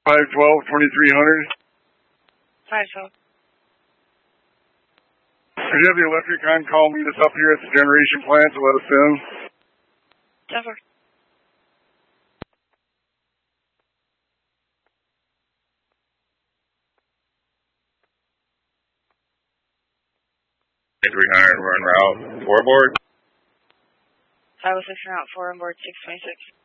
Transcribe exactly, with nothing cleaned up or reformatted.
five twelve, twenty-three hundred. five twelve. Could you have the electric on call meet us up here at the generation plant to let us in? ten four. three hundred, we're en route. Four board? five oh six en route, four on board, six twenty-six.